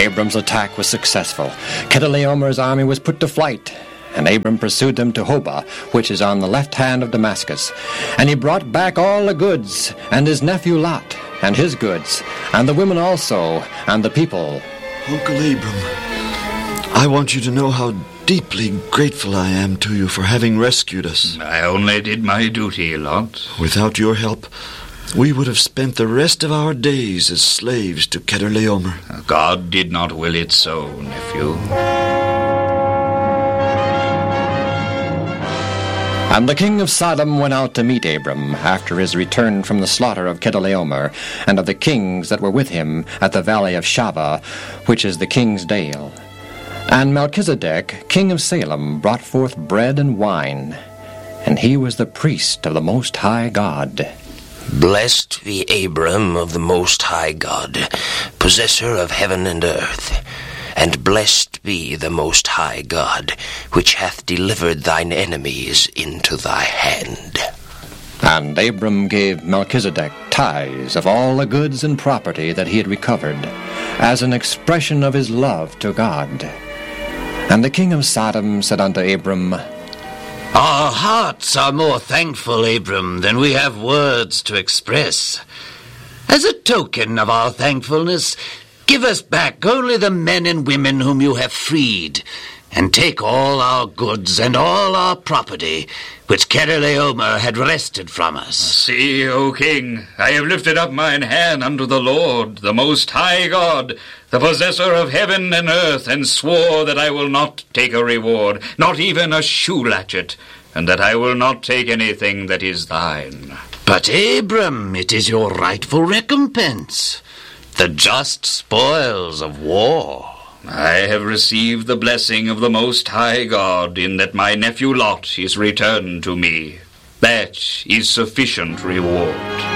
Abram's attack was successful. Chedorlaomer's army was put to flight, and Abram pursued them to Hobah, which is on the left hand of Damascus. And he brought back all the goods, and his nephew Lot, and his goods, and the women also, and the people. Uncle Abram, I want you to know how deeply grateful I am to you for having rescued us. I only did my duty, Lot. Without your help, we would have spent the rest of our days as slaves to Chedorlaomer. God did not will it so, nephew. And the king of Sodom went out to meet Abram after his return from the slaughter of Chedorlaomer and of the kings that were with him at the valley of Shaveh, which is the king's dale. And Melchizedek, king of Salem, brought forth bread and wine, and he was the priest of the Most High God. Blessed be Abram of the Most High God, possessor of heaven and earth. And blessed be the Most High God, which hath delivered thine enemies into thy hand. And Abram gave Melchizedek tithes of all the goods and property that he had recovered, as an expression of his love to God. And the king of Sodom said unto Abram, Our hearts are more thankful, Abram, than we have words to express. As a token of our thankfulness, give us back only the men and women whom you have freed, and take all our goods and all our property, which Chedorlaomer had wrested from us. See, O king, I have lifted up mine hand unto the Lord, the Most High God, the possessor of heaven and earth, and swore that I will not take a reward, not even a shoe latchet, and that I will not take anything that is thine. But, Abram, it is your rightful recompense, the just spoils of war. I have received the blessing of the Most High God in that my nephew Lot is returned to me. That is sufficient reward.